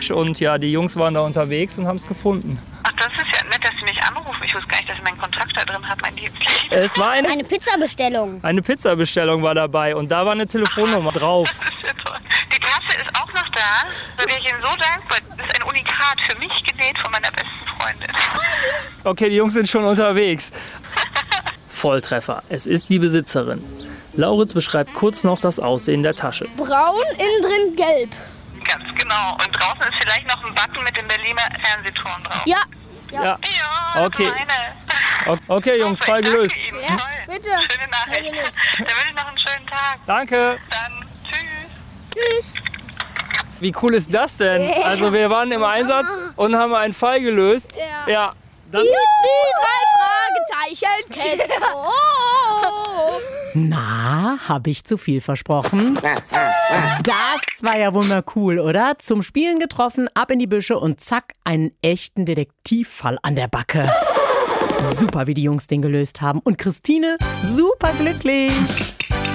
Autsch und ja, die Jungs waren da unterwegs und haben es gefunden. Ach, das ist ja nett, dass Sie mich anrufen. Ich wusste gar nicht, dass ich meinen Kontakt da drin habe, mein Dienstlich. Es war Eine Pizzabestellung. eine Pizzabestellung war dabei und da war eine Telefonnummer drauf. Das ist ja toll. Die Tasse ist auch noch da. Da bin ich Ihnen so dankbar. Das ist ein Unikat für mich genäht von meiner besten Freundin. Okay, die Jungs sind schon unterwegs. Volltreffer. Es ist die Besitzerin. Lauritz beschreibt kurz noch das Aussehen der Tasche. Braun, innen drin gelb. Ganz genau. Und draußen ist vielleicht noch ein Button mit dem Berliner Fernsehturm drauf. Ja. Ja. Ja, Okay. meine. Okay, Jungs, Fall gelöst. Danke Ihnen. Ja, Toll. bitte. Schöne Nachricht. Fall gelöst. Dann wünsche ich noch einen schönen Tag. Danke. Dann tschüss. Tschüss. Wie cool ist das denn? Also wir waren im Einsatz und haben einen Fall gelöst. Ja. Dann Die 3 Fragezeichen. Oh. Na, habe ich zu viel versprochen? Das war ja wohl mal cool, oder? Zum Spielen getroffen, ab in die Büsche und zack, einen echten Detektivfall an der Backe. Super, wie die Jungs den gelöst haben. Und Christine, super glücklich.